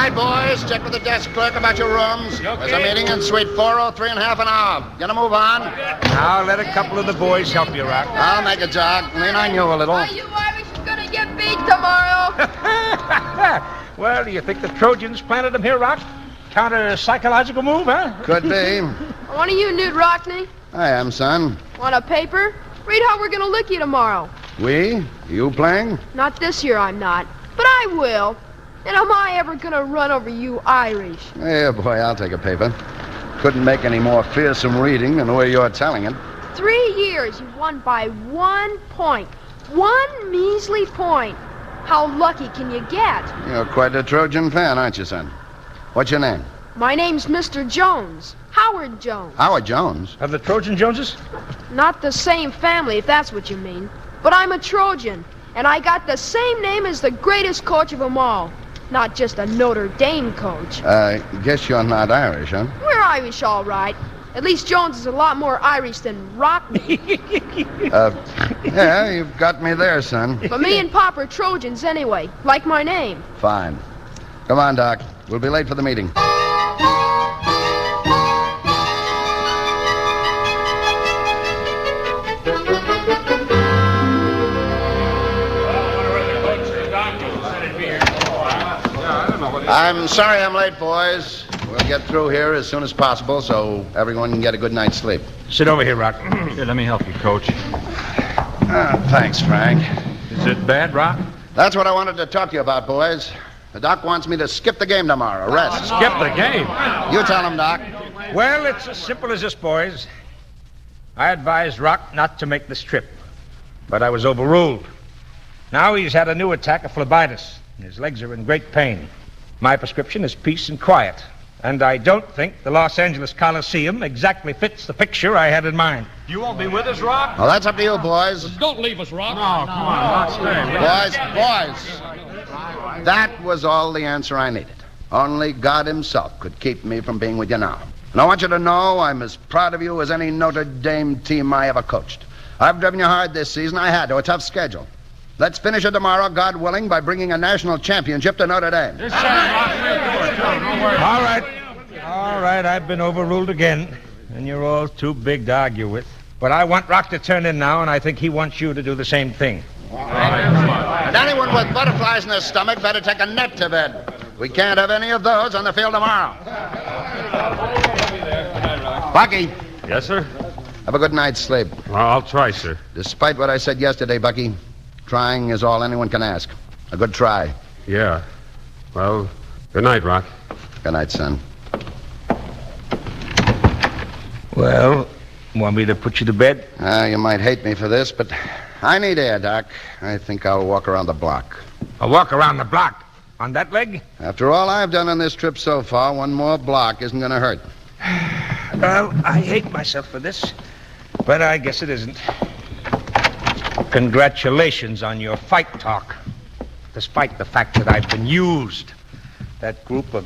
right, boys. Check with the desk clerk about your rooms. Okay? There's a meeting in suite 403 in half an hour. Gonna move on? I'll let a couple of the boys help you, Rock. I'll make a jog. Lean on you a little. Why, you Irish are gonna get beat tomorrow. Well, do you think the Trojans planted them here, Rock? Counter-psychological move, huh? Could be. One of you, Newt Rockney? I am, son. Want a paper? Read how we're gonna lick you tomorrow. We? You playing? Not this year, I'm not. But I will. And am I ever gonna run over you Irish? Yeah, boy, I'll take a paper. Couldn't make any more fearsome reading than the way you're telling it. 3 years, you've won by 1 point. 1 measly point. How lucky can you get? You're quite a Trojan fan, aren't you, son? What's your name? My name's Mr. Jones. Howard Jones. Howard Jones. Of the Trojan Joneses? Not the same family, if that's what you mean. But I'm a Trojan, and I got the same name as the greatest coach of them all. Not just a Notre Dame coach. Guess you're not Irish, huh? We're Irish, all right. At least Jones is a lot more Irish than Rockney. Yeah, you've got me there, son. But me and Pop are Trojans anyway, like my name. Fine. Come on, Doc. We'll be late for the meeting. I'm sorry I'm late, boys. We'll get through here as soon as possible so everyone can get a good night's sleep. Sit over here, Rock. Here, let me help you, Coach. Thanks, Frank. Is it bad, Rock? That's what I wanted to talk to you about, boys. The doc wants me to skip the game tomorrow. Rest. Skip the game. You tell him, Doc. Well, it's as simple as this, boys. I advised Rock not to make this trip, but I was overruled. Now he's had a new attack of phlebitis, and his legs are in great pain. My prescription is peace and quiet, and I don't think the Los Angeles Coliseum exactly fits the picture I had in mind. You won't be with us, Rock? Well, that's up to you, boys. Don't leave us, Rock. No, come on, Rock, stay. Boys. That was all the answer I needed. Only God himself could keep me from being with you now. And I want you to know I'm as proud of you as any Notre Dame team I ever coached. I've driven you hard this season. I had to. A tough schedule. Let's finish it tomorrow, God willing, by bringing a national championship to Notre Dame. All right, I've been overruled again, and you're all too big to argue with. But I want Rock to turn in now, and I think he wants you to do the same thing. And anyone with butterflies in their stomach better take a net to bed. We can't have any of those on the field tomorrow. Bucky, Yes, sir? have a good night's sleep. Well, I'll try, sir. Despite what I said yesterday, Bucky, trying is all anyone can ask. A good try. Yeah. Well, good night, Rock. Good night, son. Well, want me to put you to bed? You might hate me for this, but I need air, Doc. I think I'll walk around the block. I'll walk around the block. On that leg? After all I've done on this trip so far, one more block isn't going to hurt. Well, I hate myself for this, but I guess it isn't. Congratulations on your fight talk. Despite the fact that I've been used. That group of